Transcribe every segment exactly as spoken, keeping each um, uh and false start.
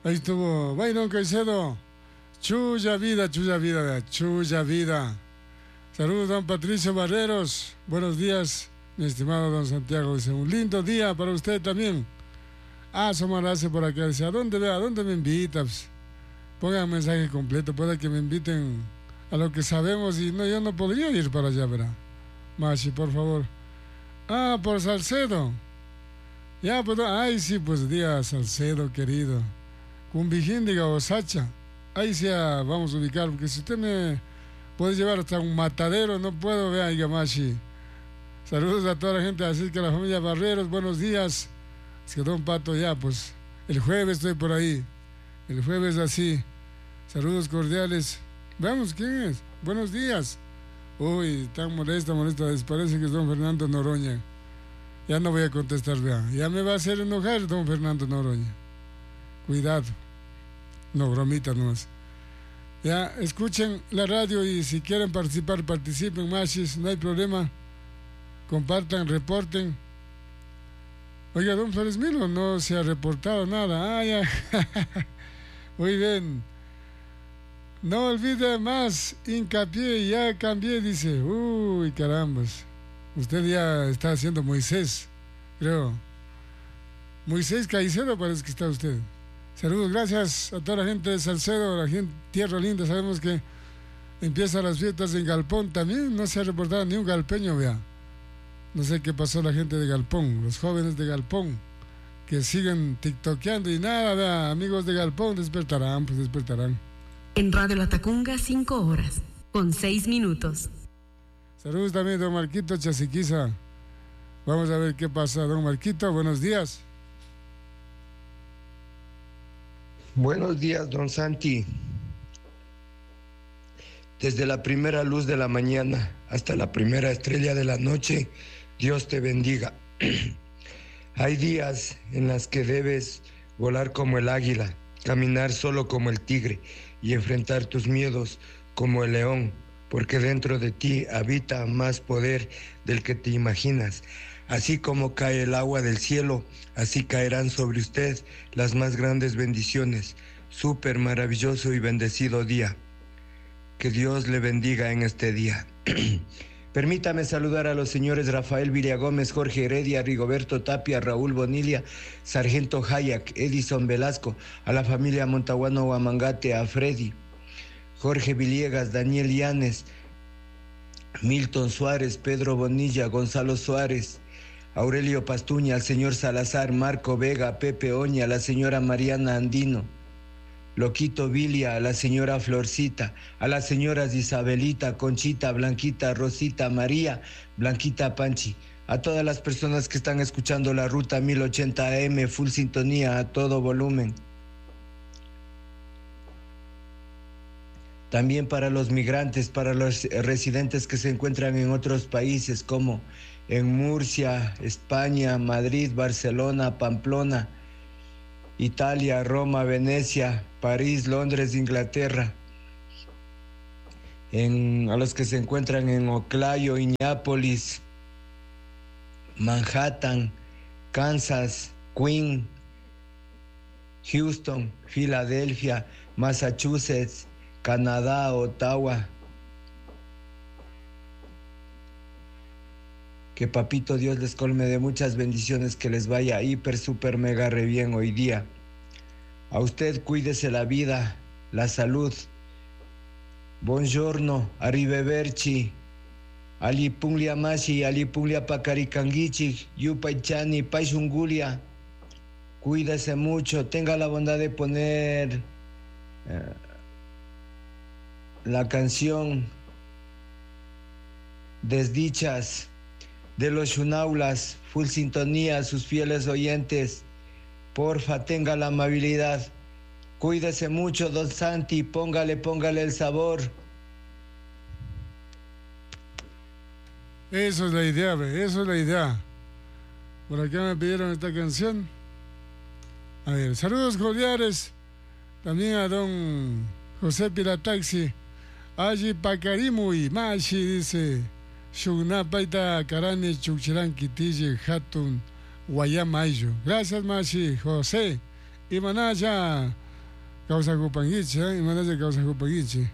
Ahí estuvo Byron Caicedo. Chuya vida, chuya vida, chuya vida. Saludos, don Patricio Barreros. Buenos días, mi estimado don Santiago. Dice, un lindo día para usted también. Ah, Somarace por acá. Dice, ¿a dónde ve? ¿A dónde me invitas? Pongan un mensaje completo. Puede que me inviten a lo que sabemos y no, yo no podría ir para allá, ¿verdad? Machi, por favor. Ah, por Salcedo. Ya, pues, ay, sí, pues, día Salcedo, querido. Cumbijíndiga o Sacha. Ahí sí ah, vamos a ubicar, porque si usted me puede llevar hasta un matadero, no puedo, vea, Igamashi. Saludos a toda la gente, así que la familia Barreros, buenos días. Es que don Pato, ya, pues, el jueves estoy por ahí. El jueves así. Saludos cordiales. Veamos, ¿quién es? Buenos días. Uy, tan molesta, molesta, parece que es don Fernando Noroña. Ya no voy a contestar, vea. Ya me va a hacer enojar don Fernando Noroña. Cuidado. No, bromita nomás. Ya, escuchen la radio y si quieren participar, participen, machis, no hay problema. Compartan, reporten. Oiga, don Flores Milo no se ha reportado nada. Ah, ya. Muy bien. No olvide más, hincapié, ya cambié, dice. Uy, carambas. Usted ya está haciendo Moisés, creo. Moisés Caicedo parece que está usted. Saludos, gracias a toda la gente de Salcedo, la gente Tierra Linda. Sabemos que empiezan las fiestas en Galpón. También no se ha reportado ni un galpeño, vea. No sé qué pasó la gente de Galpón, los jóvenes de Galpón, que siguen tiktokeando y nada, vea, amigos de Galpón, despertarán, pues despertarán. En Radio La Tacunga, cinco horas, con seis minutos. Saludos también, don Marquito Chasiquiza. Vamos a ver qué pasa, don Marquito, buenos días. Buenos días, don Santi. Desde la primera luz de la mañana hasta la primera estrella de la noche, Dios te bendiga. Hay días en los que debes volar como el águila, caminar solo como el tigre y enfrentar tus miedos como el león, porque dentro de ti habita más poder del que te imaginas. Así como cae el agua del cielo, así caerán sobre usted las más grandes bendiciones. Súper maravilloso y bendecido día. Que Dios le bendiga en este día. Permítame saludar a los señores Rafael Villagómez, Jorge Heredia, Rigoberto Tapia, Raúl Bonilla, Sargento Hayak, Edison Velasco, a la familia Montaguano Huamangate, a Freddy, Jorge Villegas, Daniel Llanes, Milton Suárez, Pedro Bonilla, Gonzalo Suárez, Aurelio Pastuña, al señor Salazar, Marco Vega, Pepe Oña, a la señora Mariana Andino, Loquito Vilia, a la señora Florcita, a las señoras Isabelita, Conchita, Blanquita, Rosita, María, Blanquita Panchi, a todas las personas que están escuchando la ruta mil ochenta A M, full sintonía, a todo volumen. También para los migrantes, para los residentes que se encuentran en otros países como en Murcia, España, Madrid, Barcelona, Pamplona, Italia, Roma, Venecia, París, Londres, Inglaterra. En, a los que se encuentran en Oclayo, Indianápolis, Manhattan, Kansas, Queen, Houston, Filadelfia, Massachusetts, Canadá, Ottawa. Que papito Dios les colme de muchas bendiciones, que les vaya hiper, super, mega, re bien hoy día. A usted cuídese la vida, la salud. Buongiorno, arrivederci. Ali punglia mashi, ali punglia pacaricanguichi, yupaichani, paishungulia. Cuídese mucho, tenga la bondad de poner eh, la canción Desdichas de los Shunaulas, full sintonía, sus fieles oyentes. Porfa, tenga la amabilidad. Cuídese mucho, don Santi, póngale, póngale el sabor. Eso es la idea, ve, eso es la idea. Por acá me pidieron esta canción. A ver, saludos cordiales. También a don José Pirataxi. Allí Pacarimui, Mashi, dice. Shugnapaita Karani Chuchiran Kitiji Hatun Guayamayo. Gracias, Mashi, José. Y Manaya, causa Cupanguichi, ¿eh? Y mandaste causa Cupanguichi.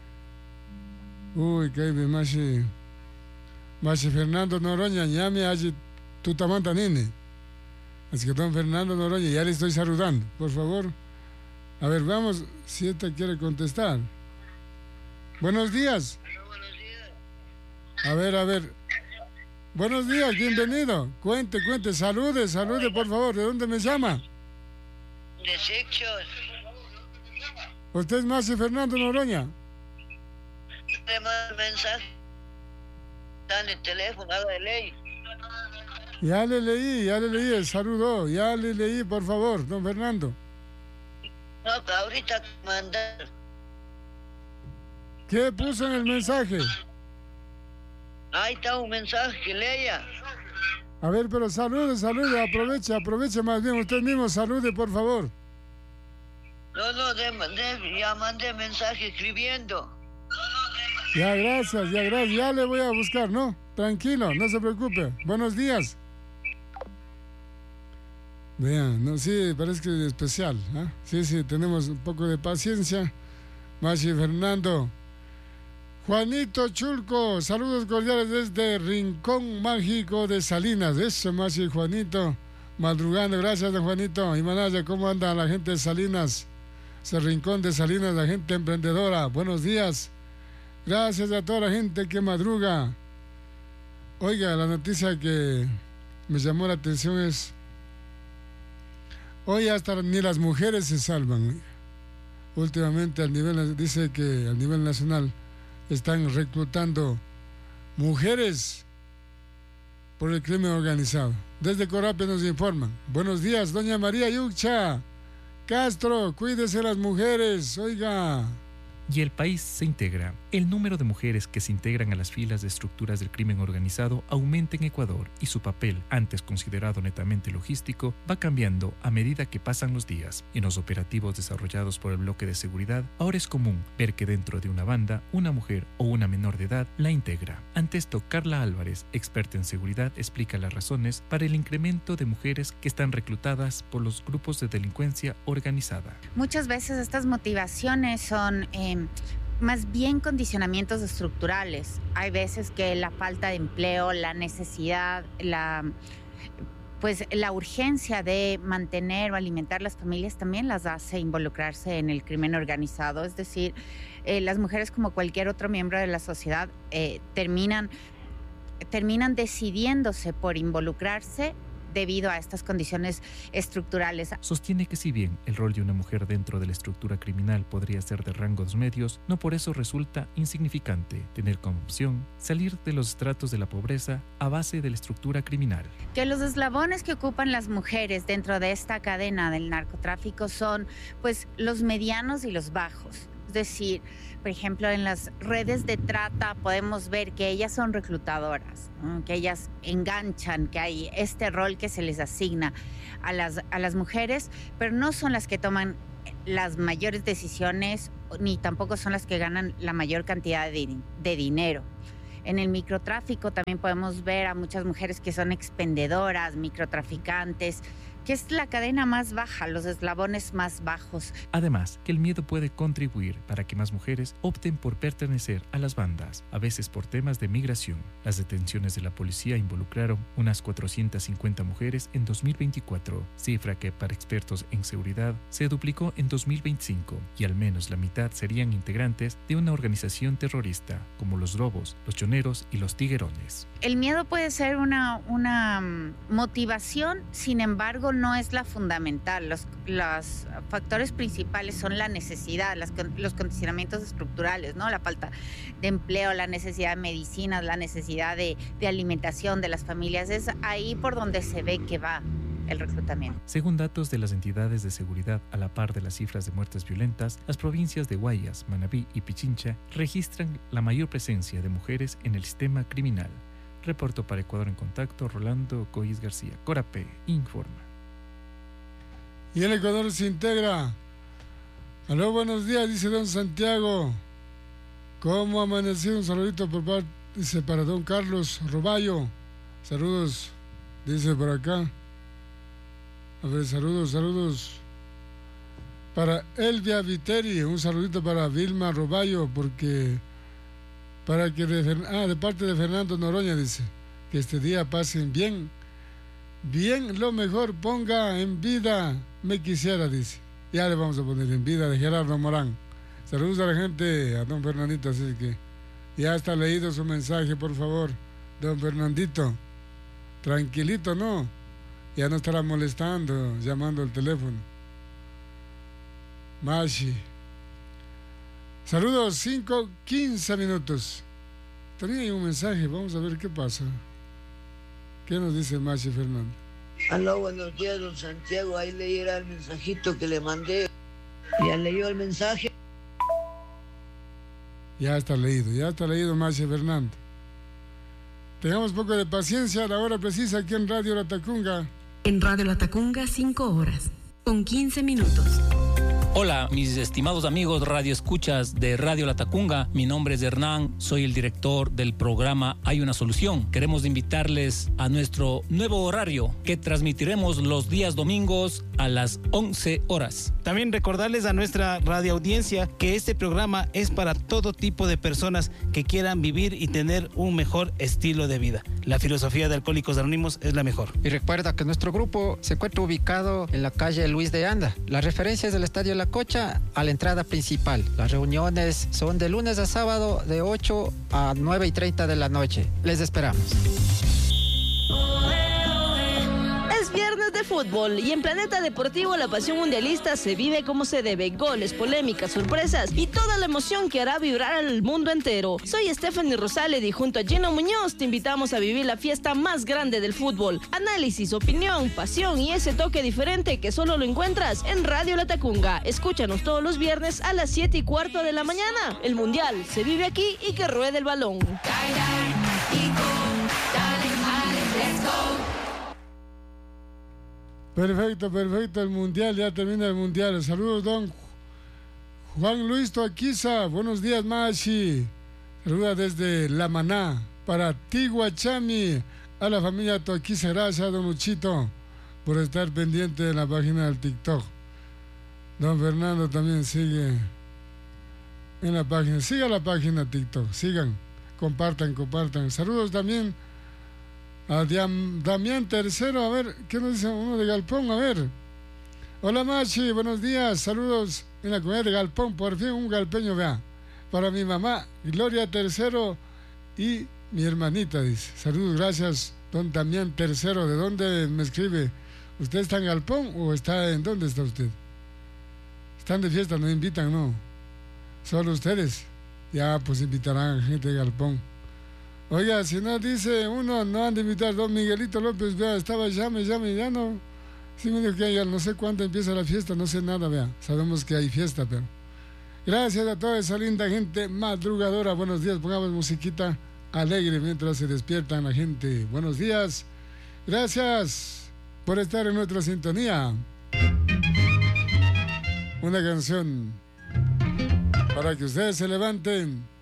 Uy, que me machi. Machi Fernando Noroña, llame allí tu tamanta nene. Así que don Fernando Noroña, ya le estoy saludando, por favor. A ver, vamos, si esta quiere contestar. Buenos días. Buenos días. A ver, a ver. Buenos días, bienvenido. Cuente, cuente, salude, salude, por favor. ¿De dónde me llama? De Sexos. ¿Usted es Machi Fernando Noroña? Le mando mensaje. Está en el teléfono, haga de ley. Ya le leí, ya le leí el saludo. Ya le leí, por favor, don Fernando. No, que ahorita mandar. ¿Qué puso en el mensaje? Ahí está un mensaje que lea. A ver, pero salude, salude, aproveche, aproveche más bien. Usted mismo salude, por favor. No, no, de, de, ya mandé mensaje escribiendo. Ya, gracias, ya, gracias. Ya le voy a buscar, ¿no? Tranquilo, no se preocupe. Buenos días. Vean, no, sí, parece que es especial, ¿eh? Sí, sí, tenemos un poco de paciencia. Machi Fernando. Juanito Chulco, saludos cordiales desde Rincón Mágico de Salinas. Eso, Machi Juanito, madrugando. Gracias, don Juanito. Y Manaya, ¿cómo anda la gente de Salinas? Ese Rincón de Salinas, la gente emprendedora. Buenos días. Gracias a toda la gente que madruga. Oiga, la noticia que me llamó la atención es: hoy hasta ni las mujeres se salvan. Últimamente al nivel, dice que al nivel nacional están reclutando mujeres por el crimen organizado. Desde Corapio nos informan. Buenos días, doña María Yucha Castro, cuídese las mujeres, oiga. Y el país se integra. El número de mujeres que se integran a las filas de estructuras del crimen organizado aumenta en Ecuador y su papel, antes considerado netamente logístico, va cambiando a medida que pasan los días. En los operativos desarrollados por el bloque de seguridad, ahora es común ver que dentro de una banda, una mujer o una menor de edad la integra. Ante esto, Carla Álvarez, experta en seguridad, explica las razones para el incremento de mujeres que están reclutadas por los grupos de delincuencia organizada. Muchas veces estas motivaciones son eh, más bien condicionamientos estructurales. Hay veces que la falta de empleo, la necesidad, la, pues, la urgencia de mantener o alimentar las familias también las hace involucrarse en el crimen organizado. Es decir, eh, las mujeres, como cualquier otro miembro de la sociedad, eh, terminan, terminan decidiéndose por involucrarse debido a estas condiciones estructurales. Sostiene que si bien el rol de una mujer dentro de la estructura criminal podría ser de rangos medios, no por eso resulta insignificante tener como opción salir de los estratos de la pobreza a base de la estructura criminal. Que los eslabones que ocupan las mujeres dentro de esta cadena del narcotráfico son, pues, los medianos y los bajos. Es decir, por ejemplo, en las redes de trata podemos ver que ellas son reclutadoras, ¿no? Que ellas enganchan, que hay este rol que se les asigna a las, a las mujeres, pero no son las que toman las mayores decisiones, ni tampoco son las que ganan la mayor cantidad de, de dinero. En el microtráfico también podemos ver a muchas mujeres que son expendedoras, microtraficantes, que es la cadena más baja, los eslabones más bajos. Además, que el miedo puede contribuir para que más mujeres opten por pertenecer a las bandas, a veces por temas de migración. Las detenciones de la policía involucraron unas cuatrocientas cincuenta mujeres en dos mil veinticuatro, cifra que para expertos en seguridad se duplicó en dos mil veinticinco, y al menos la mitad serían integrantes de una organización terrorista, como los Lobos, los Choneros y los Tiguerones. El miedo puede ser una, una motivación, sin embargo, no es la fundamental. Los, los factores principales son la necesidad, las, los condicionamientos estructurales, ¿no? La falta de empleo, la necesidad de medicinas, la necesidad de, de alimentación de las familias. Es ahí por donde se ve que va el reclutamiento. Según datos de las entidades de seguridad, a la par de las cifras de muertes violentas, las provincias de Guayas, Manabí y Pichincha registran la mayor presencia de mujeres en el sistema criminal. Reporto para Ecuador en Contacto, Rolando Cois García. Corapé informa. Y el Ecuador se integra. Aló, buenos días, dice don Santiago. ¿Cómo ha amanecido? Un saludito por parte, dice, para don Carlos Roballo. Saludos, dice por acá. A ver, saludos, saludos. Para Elvia Viteri, un saludito para Vilma Roballo, porque para que de, ah, de parte de Fernando Noroña, dice, que este día pasen bien, bien lo mejor, ponga en vida, me quisiera, dice. Ya le vamos a poner en vida, de Gerardo Morán. Saludos a la gente, a don Fernandito, así que ya está leído su mensaje, por favor, don Fernandito. Tranquilito, ¿no? Ya no estará molestando, llamando al teléfono. Mashi. Saludos, cinco, quince minutos. Tenía ahí un mensaje, vamos a ver qué pasa. ¿Qué nos dice Mashi Fernando? Aló, buenos días, don Santiago. Ahí leerá el mensajito que le mandé. ¿Ya leyó el mensaje? Ya está leído, ya está leído, Mashi Fernando. Tengamos poco de paciencia a la hora precisa aquí en Radio La Tacunga. En Radio La Tacunga, cinco horas, con quince minutos. Hola, mis estimados amigos radioescuchas de Radio La Tacunga. Mi nombre es Hernán, soy el director del programa Hay una Solución. Queremos invitarles a nuestro nuevo horario que transmitiremos los días domingos a las once horas. También recordarles a nuestra radioaudiencia que este programa es para todo tipo de personas que quieran vivir y tener un mejor estilo de vida. La filosofía de Alcohólicos Anónimos es la mejor. Y recuerda que nuestro grupo se encuentra ubicado en la calle Luis de Anda. La referencia es del Estadio La Cocha a la entrada principal. Las reuniones son de lunes a sábado de ocho a nueve y treinta de la noche. Les esperamos. Es viernes de fútbol y en Planeta Deportivo la pasión mundialista se vive como se debe. Goles, polémicas, sorpresas y toda la emoción que hará vibrar al mundo entero. Soy Stephanie Rosales y junto a Gino Muñoz te invitamos a vivir la fiesta más grande del fútbol. Análisis, opinión, pasión y ese toque diferente que solo lo encuentras en Radio La Tacunga. Escúchanos todos los viernes a las siete y cuarto de la mañana. El mundial se vive aquí y que ruede el balón. Perfecto, perfecto, el mundial, ya termina el mundial. Saludos, don Juan Luis Toaquiza. Buenos días, Mashi. Saluda desde La Maná para Tiguachami, a la familia Toaquiza. Gracias, don Luchito, por estar pendiente de la página del TikTok. Don Fernando también sigue en la página. Siga la página TikTok, sigan, compartan, compartan. Saludos también a Diam, Damián Tercero, a ver, ¿qué nos dice uno de Galpón? A ver. Hola Machi, buenos días, saludos en la comunidad de Galpón, por fin un galpeño, vea. Para mi mamá, Gloria Tercero y mi hermanita, dice. Saludos, gracias, don Damián Tercero. ¿De dónde me escribe? ¿Usted está en Galpón o está en dónde está usted? Están de fiesta, no invitan, no. Solo ustedes. Ya, pues invitarán a gente de Galpón. Oiga, si no dice uno, no han de invitar. Don Miguelito López, vea, estaba llame, llame, ya no. Sí me dijo que ya no sé cuándo empieza la fiesta, no sé nada, vea. Sabemos que hay fiesta, pero... Gracias a toda esa linda gente madrugadora. Buenos días, pongamos musiquita alegre mientras se despiertan la gente. Buenos días. Gracias por estar en nuestra sintonía. Una canción para que ustedes se levanten